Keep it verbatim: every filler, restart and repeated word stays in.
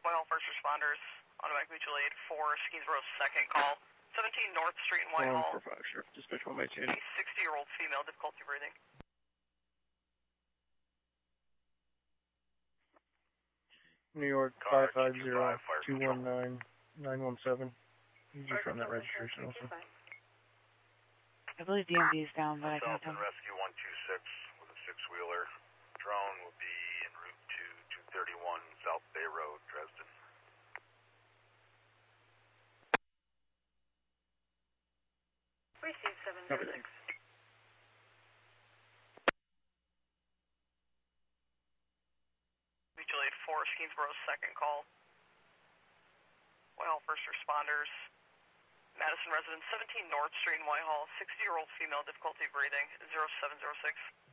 Whitehall first responders, automatic mutual aid for Skeensboro second call, seventeen North Street in Whitehall. four five, sure. Dispatch one by two. A sixty-year-old female, difficulty breathing. New York five five zero two one nine nine one seven. You just run that registration also. I believe D M V is down, but I can't tell. Rescue one two six with a six-wheeler. Drone will be en route to two thirty-one South Bay Road, Dresden. Receive seven zero six. Mutual aid for Skeensboro second call. Whitehall first responders. Madison resident, seventeen North Street in Whitehall, sixty-year-old female, difficulty breathing, zero seven zero six.